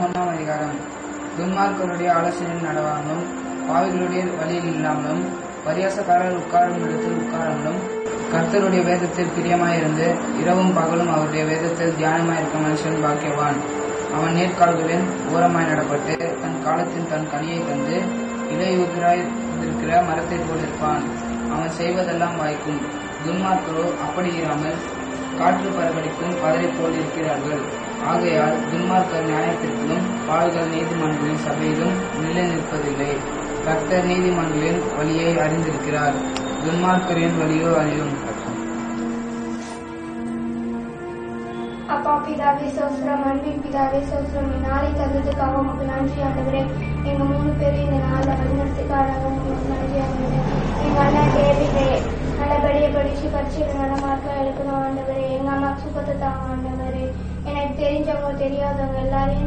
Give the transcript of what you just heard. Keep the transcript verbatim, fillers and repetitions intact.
பதினொன்றாம் அதிகாரம். துன்மார்க்கருடைய ஆலோசனையில் நடவாமலும் பாவிகளுடைய வழியில் இல்லாமலும் பரியாசக்காரர் உட்காரும் இடத்தில் உட்காராமலும் கர்த்தருடைய வேதத்தில் பிரியமாயிருந்து இரவும் பகலும் அவருடைய வேதத்தில் தியானமாயிருக்க மனுஷன் பாக்கியவான். அவன் நேர்கால்களின் ஓரமாய் நடப்பட்டு தன் காலத்தின் தன் கனியை தந்து இலையுதிராய் இருக்கிற மரத்தை போல் இருப்பான். அவன் செய்வதெல்லாம் வாய்க்கும். துன்மார்க்கரோ அப்படி இராமல் காற்று பரவடிக்கும் பதரை போல் இருக்கிறார்கள். ஆகையால் துன்மார்க்கர் நியாயத்திற்கும் பாவிகள் நீதிமன்றங்களின் சபையிலும் நிலை நிற்பதில்லை. கர்த்தர் நீதிமன்றங்களின் வழியை அறிந்திருக்கிறார், துன்மார்க்கரின் வழியோ அறியும். அப்பா பிதாவே சோஸ்திரம், அன்பின் பிதாவே சோஸ்திரம், நாளை தந்ததுக்காக உங்களுக்கு நன்றி ஆண்டுகிறே. எங்க மூணு பேரும் இந்த நாளில் வழிநடத்துக்காக உங்களுக்கு நன்றி ஆண்டுகிறேன். எங்க அண்ணன் தேவிதே நல்லபடியை படிச்சு படிச்சு நல்ல மார்க்காக எடுக்கணும் ஆண்டவரே. எங்க அம்மா சுகத்தை தாங்க ஆண்டவரே. எனக்கு தெரிஞ்சவங்க தெரியாதவங்க எல்லாரையும்